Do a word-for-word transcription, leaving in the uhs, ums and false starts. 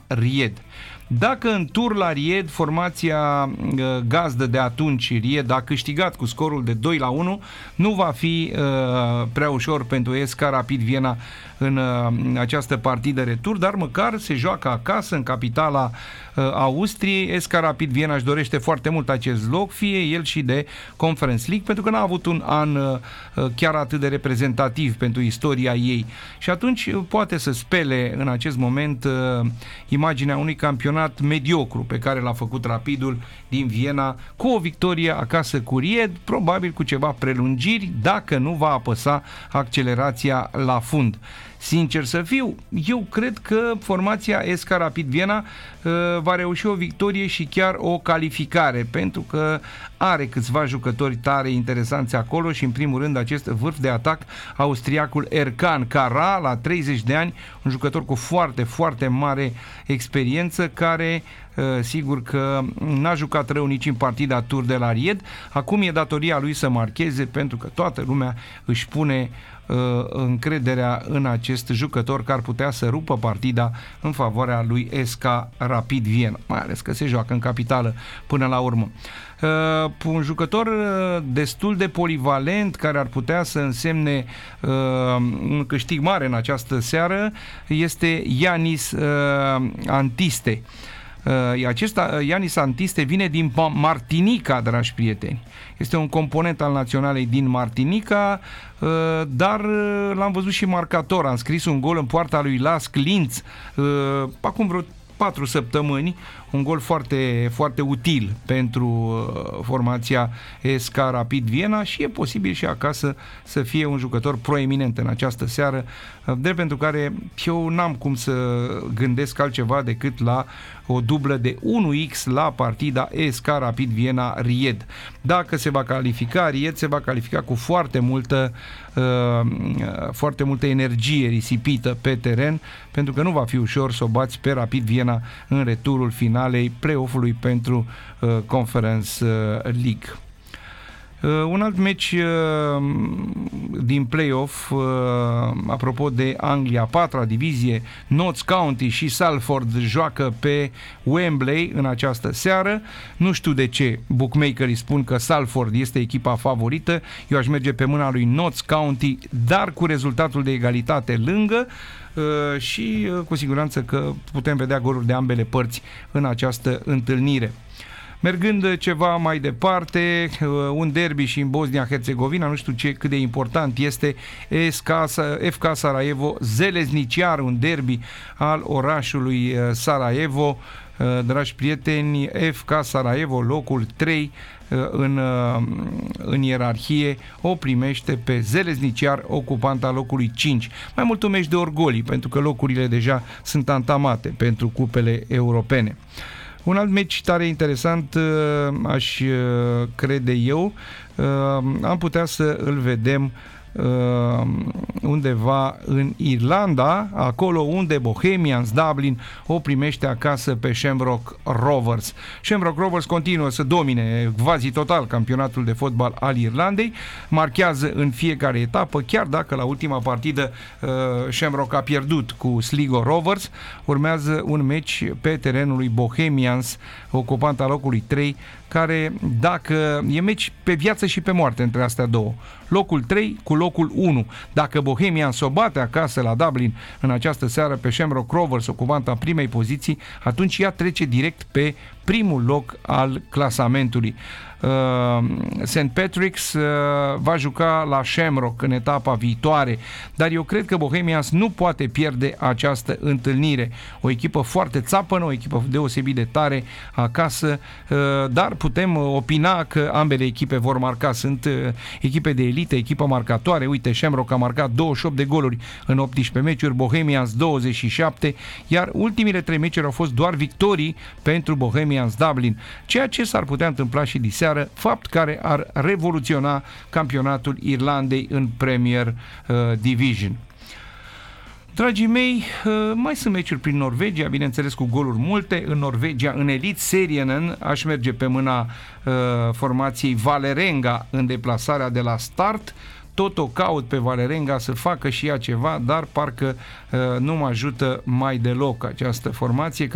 Ried. Dacă în tur la Ried, formația uh, gazdă de atunci, Ried, a câștigat cu scorul de doi la unu, nu va fi uh, prea ușor pentru S K Rapid Viena în uh, această partidă retur, dar măcar se joacă acasă, în capitala uh, Austriei. S K Rapid Viena își dorește foarte mult acest loc, fie el și de Conference League, pentru că n-a avut un an uh, chiar atât de reprezentativ pentru istoria ei. Și atunci uh, poate să spele în acest moment uh, imaginea unui campionat mediocru pe care l-a făcut Rapidul din Viena, cu o victorie acasă cu Ried, probabil cu ceva prelungiri, dacă nu va apăsa accelerația la fund. Sincer să fiu, eu cred că formația S K Rapid Viena uh, va reuși o victorie și chiar o calificare, pentru că are câțiva jucători tare interesanți acolo și în primul rând acest vârf de atac, austriacul Erkan Kara, la treizeci de ani, un jucător cu foarte, foarte mare experiență, care uh, sigur că n-a jucat rău nici în partida tur de la Ried. Acum e datoria lui să marcheze, pentru că toată lumea își pune încrederea în acest jucător care ar putea să rupă partida în favoarea lui S K Rapid Viena, mai ales că se joacă în capitală până la urmă. Uh, un jucător destul de polivalent, care ar putea să însemne uh, un câștig mare în această seară, este Ianis uh, Antiste. Uh, acesta, Ianis Antiste, vine din Martinica, dragi prieteni. Este un component al naționalei din Martinica, uh, dar uh, l-am văzut și marcator. A înscris un gol în poarta lui Lask Linz uh, acum vreo patru săptămâni, un gol foarte, foarte util pentru uh, formația S K Rapid Viena și e posibil și acasă să fie un jucător proeminent în această seară, uh, drept pentru care eu n-am cum să gândesc altceva decât la o dublă de unu x la partida S K Rapid Viena Ried. Dacă se va califica, Ried se va califica cu foarte multă uh, foarte multă energie risipită pe teren, pentru că nu va fi ușor să o bați pe Rapid Viena în returul finalei play-off-ului pentru uh, Conference uh, League. Uh, un alt meci uh, din play-off, uh, apropo de Anglia, patra divizie, Notts County și Salford joacă pe Wembley în această seară. Nu știu de ce bookmakerii spun că Salford este echipa favorită. Eu aș merge pe mâna lui Notts County, dar cu rezultatul de egalitate lângă, uh, și uh, cu siguranță că putem vedea goluri de ambele părți în această întâlnire. Mergând ceva mai departe, un derby și în Bosnia-Herzegovina, nu știu ce, cât de important este, F K Sarajevo Željezničar, un derby al orașului Sarajevo. Dragi prieteni, F K Sarajevo, locul trei în, în ierarhie, o primește pe Željezničar, ocupanta locului cinci. Mai mult un meci de orgolii, pentru că locurile deja sunt antamate pentru cupele europene. Un alt meci tare interesant, aș crede eu, am putea să îl vedem undeva în Irlanda, acolo unde Bohemians Dublin o primește acasă pe Shamrock Rovers. Shamrock Rovers continuă să domine quasi total campionatul de fotbal al Irlandei, marchează în fiecare etapă, chiar dacă la ultima partidă uh, Shamrock a pierdut cu Sligo Rovers. Urmează un meci pe terenul lui Bohemians, ocupanta locului trei, care, dacă e meci pe viață și pe moarte între astea două, locul trei cu locul unu. Dacă Bohemians o bate acasă la Dublin în această seară pe Shamrock Rovers, ocupanta primei poziții, atunci ea trece direct pe primul loc al clasamentului. Uh, Saint Patrick's uh, va juca la Shamrock în etapa viitoare, dar eu cred că Bohemians nu poate pierde această întâlnire. O echipă foarte țapănă, o echipă deosebit de tare acasă, uh, dar putem opina că ambele echipe vor marca. Sunt uh, echipe de elită, echipă marcatoare. Uite, Shamrock a marcat douăzeci și opt de goluri în optsprezece meciuri, Bohemians douăzeci și șapte, iar ultimile trei meciuri au fost doar victorii pentru Bohemians Dublin, ceea ce s-ar putea întâmpla și diseară, fapt care ar revoluționa campionatul Irlandei în Premier uh, Division. Dragii mei, uh, mai sunt meciuri prin Norvegia, bineînțeles cu goluri multe. În Norvegia, în Elitserien, aș merge pe mâna uh, formației Valerenga în deplasarea de la Start. Tot o caut pe Valerenga să facă și ea ceva, dar parcă uh, nu mă ajută mai deloc această formație.